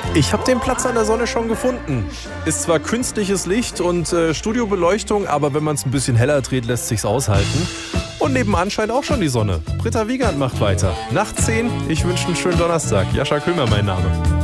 Ich habe den Platz an der Sonne schon gefunden. Ist zwar künstliches Licht und Studiobeleuchtung, aber wenn man es ein bisschen heller dreht, lässt sich's aushalten. Und nebenan scheint auch schon die Sonne. Britta Wiegand macht weiter. Nach 10, ich wünsche einen schönen Donnerstag. Jascha Köhmer mein Name.